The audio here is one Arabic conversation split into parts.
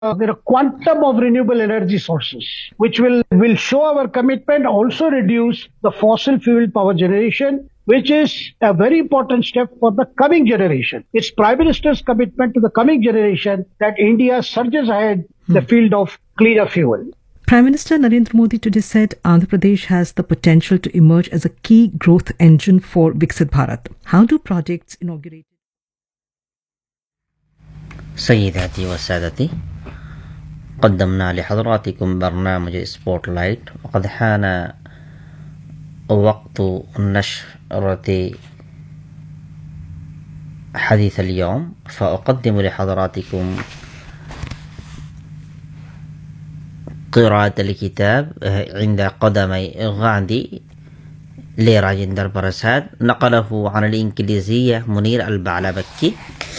the quantum of renewable energy sources, which will show our commitment, also reduce the fossil fuel power generation, which is a very important step for the coming generation. It's Prime Minister's commitment to the coming generation that India surges ahead the field of cleaner fuel. Prime Minister Narendra Modi today said Andhra Pradesh has the potential to emerge as a key growth engine for Viksit Bharat. How do projects inaugurated? سيداتي وسادتي، قدمنا لحضراتكم برنامج سبوت لايت، وقد حان وقت نشرة حديث اليوم، فأقدم لحضراتكم قراءة الكتاب عند قدمي غاندي لراجندر برساد، نقله عن الإنجليزية منير البعلبكي.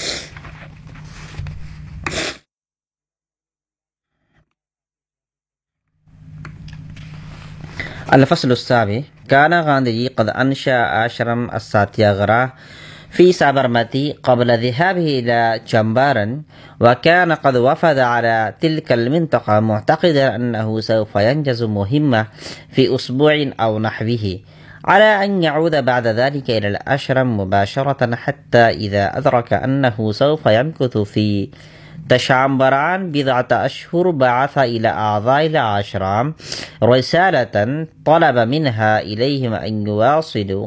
الفصل السابع. كان غاندي قد أنشأ آشرم الساتياغراه في سابرمتي قبل ذهابه إلى چمبارن، وكان قد وفد على تلك المنطقة معتقدا أنه سوف ينجز مهمة في أسبوع أو نحوه، على أن يعود بعد ذلك إلى الآشرم مباشرة، حتى إذا أدرك أنه سوف يمكث في تشامبران بضعة أشهر بعث إلى أعضاء الآشرام رسالة طلب منها إليهم أن يواصلوا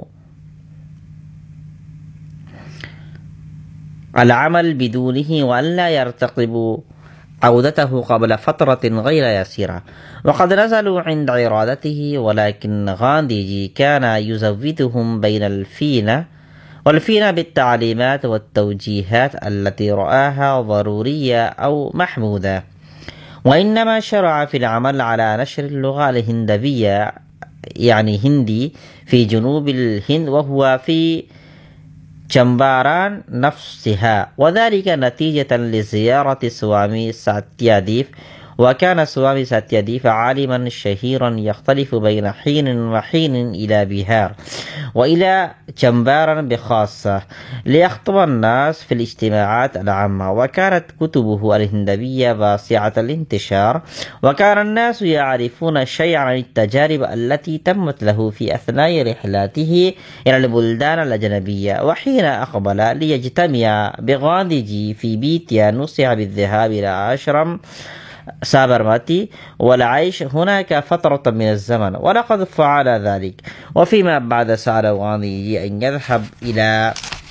العمل بدونه وأن لا يرتقبوا عودته قبل فترة غير يسيرة. وقد نزلوا عند عرادته، ولكن غانديجي كان يزودهم بين الفينة بالتعليمات والتوجيهات التي رآها ضرورية أو محمودة، وإنما شرع في العمل على نشر اللغة الهندية يعني هندي في جنوب الهند، وهو في چمباران نفسها، وذلك نتيجة لزيارة سوامي ساتياديف. وكان سوامي ساتياديف عالما شهيرا يختلف بين حين وحين إلى بيهار وإلى چمباران بخاصة ليخطب الناس في الاجتماعات العامة، وكانت كتبه الهندية واسعة الانتشار، وكان الناس يعرفون شيئا عن التجارب التي تمت له في أثناء رحلاته إلى البلدان الأجنبية. وحين أقبل ليجتمع بغانديجي في بيتيا، نصح بالذهاب إلى آشرم سابرمتي والعيش هناك فترة من الزمن، ولقد فعل ذلك. وفيما بعد سأل غانديجي أن يذهب إلى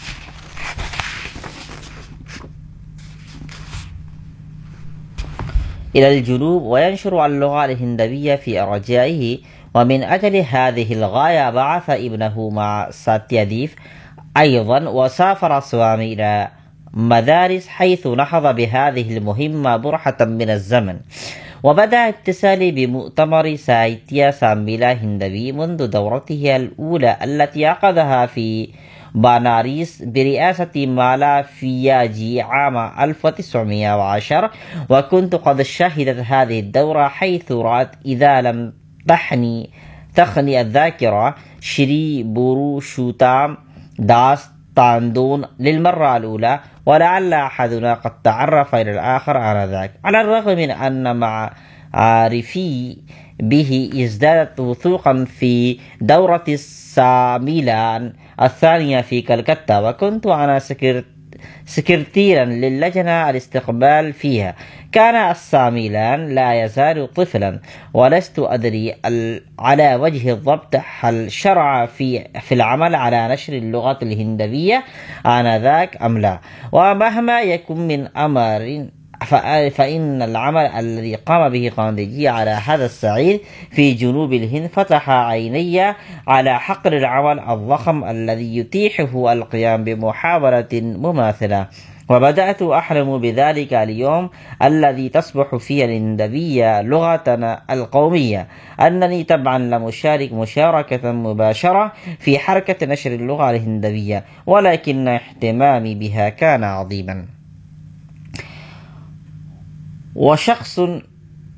الجنوب وينشر اللغة الهندية في أرجائه، ومن أجل هذه الغاية بعث ابنه مع ساتياديف أيضا، وسافر سوامي إلى مدارس حيث نهض بهذه المهمة برحة من الزمن. وبدأ اتصالي بمؤتمر ساهيتيا ساميلا هندوي منذ دورته الأولى التي عقدها في باناريس برئاسة مالا فياجي عام 1910، وكنت قد شهدت هذه الدورة، حيث رأت إذا لم تخني الذاكرة شري بوروشوتام داس تاندون للمرة الأولى، ولعل أحدنا قد تعرف إلى الآخر آنذاك، على الرغم من أن معارفي به ازدادت وثوقا في دورة ساميلان الثانية في كلكتة، وكنت أنا سكرتيرا للجنة الاستقبال فيها. كان الساميلان لا يزال طفلا، ولست أدري على وجه الضبط هل شرع في العمل على نشر اللغة الهندية آنذاك أم لا. ومهما يكن من أمر فإن العمل الذي قام به غانديجي على هذا الصعيد في جنوب الهند فتح عيني على حقل العمل الضخم الذي يتيحه القيام بمحاولة مماثلة، وبدأت أحلم بذلك اليوم الذي تصبح فيه الهندية لغتنا القومية، أنني طبعا لم أشارك مشاركة مباشرة في حركة نشر اللغة الهندية، ولكن اهتمامي بها كان عظيما.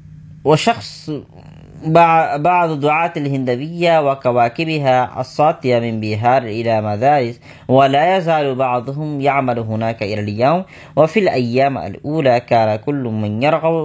وشخص بعض دعاة الهندوية وكواكبها الساطية من بيهار إلى مدارس، ولا يزال بعضهم يعمل هناك إلى اليوم. وفي الأيام الأولى كان كل من يرغب